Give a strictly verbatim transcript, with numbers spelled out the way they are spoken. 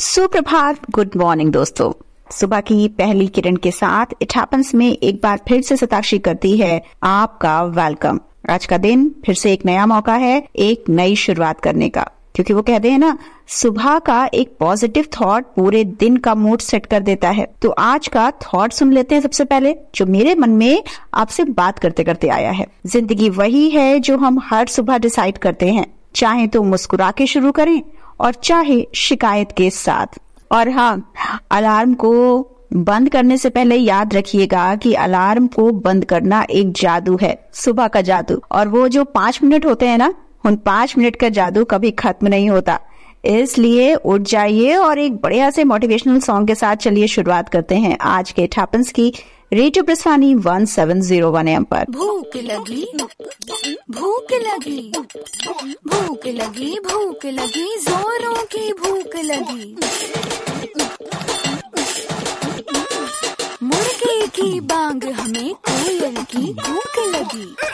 सुप्रभात, good morning दोस्तों। सुबह की पहली किरण के साथ इट हैपेंस में एक बार फिर से सताक्षी करती है आपका वेलकम। आज का दिन फिर से एक नया मौका है एक नई शुरुआत करने का, क्योंकि वो कहते हैं ना, सुबह का एक पॉजिटिव थॉट पूरे दिन का मूड सेट कर देता है। तो आज का थॉट सुन लेते हैं सबसे पहले, जो मेरे मन में आपसे बात करते करते आया है। जिंदगी वही है जो हम हर सुबह डिसाइड करते हैं, चाहे तो मुस्कुरा के शुरू करें और चाहे शिकायत के साथ। और हाँ, अलार्म को बंद करने से पहले याद रखिएगा कि अलार्म को बंद करना एक जादू है, सुबह का जादू। और वो जो पांच मिनट होते हैं ना, उन पांच मिनट का जादू कभी खत्म नहीं होता। इसलिए उठ जाइए और एक बढ़िया से मोटिवेशनल सॉन्ग के साथ चलिए शुरुआत करते हैं आज के इट हैपेंस की radio प्रस्थानी one seven zero one M पर। भूख लगी, भूख लगी, भूख लगी, भूख लगी, जोरों की भूख लगी। मुर्गे की बांग हमें कोयल की भूख लगी।